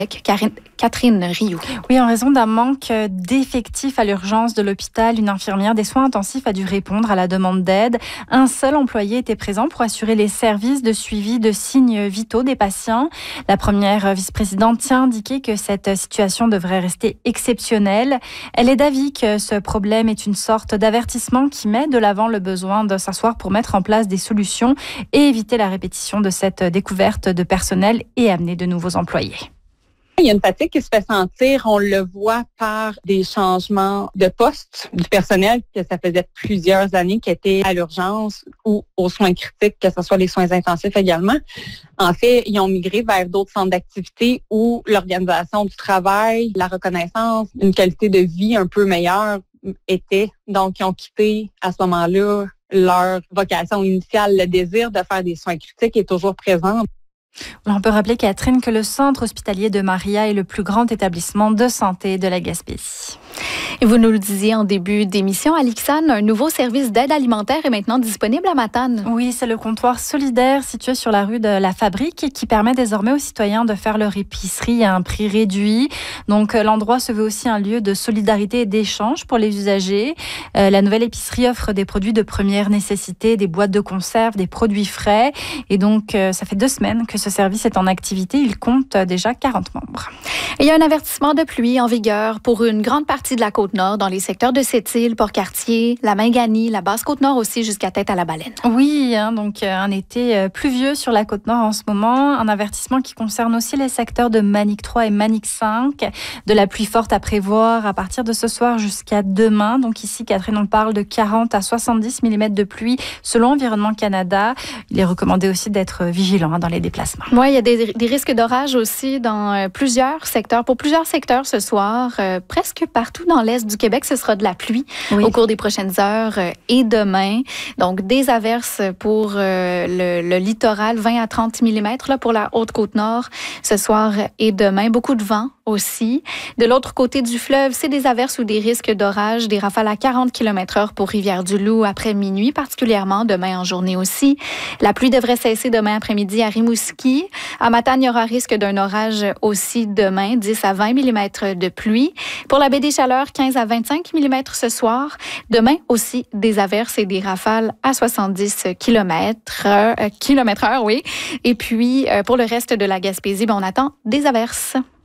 Catherine Rioux. Oui, en raison d'un manque d'effectifs à l'urgence de l'hôpital, une infirmière des soins intensifs a dû répondre à la demande d'aide. Un seul employé était présent pour assurer les services de suivi de signes vitaux des patients. La première vice-présidente tient à indiquer que cette situation devrait rester exceptionnelle. Elle est d'avis que ce problème est une sorte d'avertissement qui met de l'avant le besoin de s'asseoir pour mettre en place des solutions et éviter la répétition de cette découverte de personnel et amener de nouveaux employés. Il y a une fatigue qui se fait sentir, on le voit par des changements de poste du personnel, que ça faisait plusieurs années qu'ils étaient à l'urgence ou aux soins critiques, que ce soit les soins intensifs également. En fait, ils ont migré vers d'autres centres d'activité où l'organisation du travail, la reconnaissance, une qualité de vie un peu meilleure était. Donc, ils ont quitté à ce moment-là leur vocation initiale. Le désir de faire des soins critiques est toujours présent. On peut rappeler, Catherine, que le centre hospitalier de Maria est le plus grand établissement de santé de la Gaspésie. Et vous nous le disiez en début d'émission, Alixane, un nouveau service d'aide alimentaire est maintenant disponible à Matane. Oui, c'est le comptoir solidaire situé sur la rue de la Fabrique qui permet désormais aux citoyens de faire leur épicerie à un prix réduit. Donc, l'endroit se veut aussi un lieu de solidarité et d'échange pour les usagers. La nouvelle épicerie offre des produits de première nécessité, des boîtes de conserve, des produits frais. Et donc, ça fait 2 semaines que ce service est en activité. Il compte déjà 40 membres. Il y a un avertissement de pluie en vigueur pour une grande partie de la Côte-Nord, dans les secteurs de Sept-Îles, Port-Cartier, la Minganie, la Basse-Côte-Nord aussi, jusqu'à Tête-à-la-Baleine. Oui, donc un été pluvieux sur la Côte-Nord en ce moment. Un avertissement qui concerne aussi les secteurs de Manic 3 et Manic 5. De la pluie forte à prévoir à partir de ce soir jusqu'à demain. Donc ici, Catherine, on parle de 40 à 70 mm de pluie selon Environnement Canada. Il est recommandé aussi d'être vigilant dans les déplacements. Oui, il y a des risques d'orage aussi dans plusieurs secteurs. Pour plusieurs secteurs ce soir, presque partout dans l'est du Québec, ce sera de la pluie au cours des prochaines heures et demain. Donc, des averses pour le littoral, 20 à 30 mm là, pour la Haute-Côte-Nord ce soir et demain. Beaucoup de vent aussi. De l'autre côté du fleuve, c'est des averses ou des risques d'orage, des rafales à 40 km/h pour Rivière-du-Loup après minuit, particulièrement demain en journée aussi. La pluie devrait cesser demain après-midi à Rimouski. À Matane, il y aura risque d'un orage aussi demain, 10 à 20 mm de pluie. Pour la baie des Chaleurs, 15 à 25 mm ce soir. Demain aussi, des averses et des rafales à 70 km/h, oui. Et puis, pour le reste de la Gaspésie, on attend des averses.